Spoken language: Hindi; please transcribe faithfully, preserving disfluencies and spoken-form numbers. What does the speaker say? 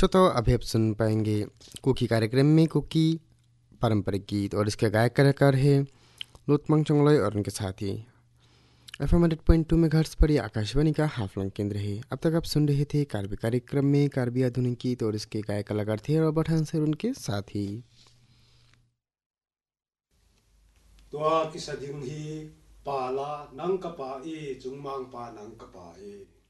श्रोताओं, अभी आप सुन पाएंगे कुकी कार्यक्रम में कुकी पारंपरिक गीत और इसके गायक कलाकार है लोटमंग चोंगलोई और उनके साथी। F am hundred point two में घर्ष पर यह आकाशवाणी का हाफलंग केंद्र है। अब तक आप सुन रहे थे कार्बी कार्यक्रम में कार्बी आधुनिक गीत और इसके गायक कलाकार थे रॉबर्ट हंस और उनके साथी। तो की सदिंग ही पाला नंग कपा ए चुंगमांग पा नंग कपा ए